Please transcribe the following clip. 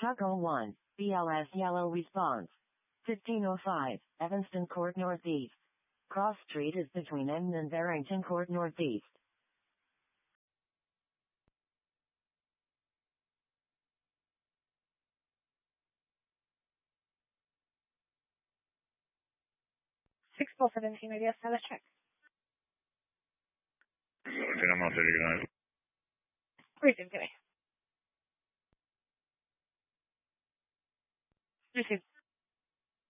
Truck 01, BLS yellow response. 1505, Evanston Court Northeast. Cross Street is between Emden and Barrington Court Northeast. Six four 17 radius, let's check. Received, give me. Received.